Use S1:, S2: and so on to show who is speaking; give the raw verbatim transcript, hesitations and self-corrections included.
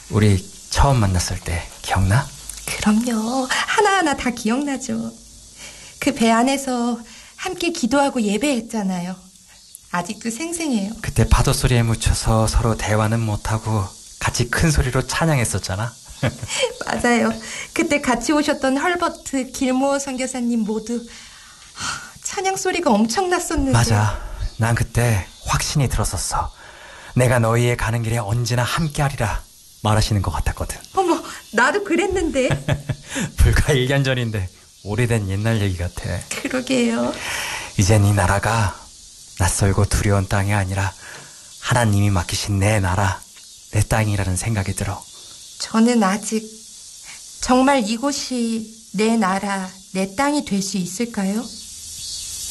S1: 우리 처음 만났을 때 기억나?
S2: 그럼요. 하나하나 다 기억나죠. 그 배 안에서 함께 기도하고 예배했잖아요. 아직도 생생해요.
S1: 그때 파도 소리에 묻혀서 서로 대화는 못하고 같이 큰 소리로 찬양했었잖아.
S2: 맞아요. 그때 같이 오셨던 헐버트, 길모어 선교사님 모두 찬양 소리가 엄청났었는데.
S1: 맞아. 난 그때 확신이 들었었어. 내가 너희의 가는 길에 언제나 함께하리라 말하시는 것 같았거든.
S2: 어머, 나도 그랬는데.
S1: 불과 일 년 전인데 오래된 옛날 얘기 같아.
S2: 그러게요.
S1: 이젠 이 나라가 낯설고 두려운 땅이 아니라 하나님이 맡기신 내 나라, 내 땅이라는 생각이 들어.
S2: 저는 아직 정말 이곳이 내 나라, 내 땅이 될 수 있을까요?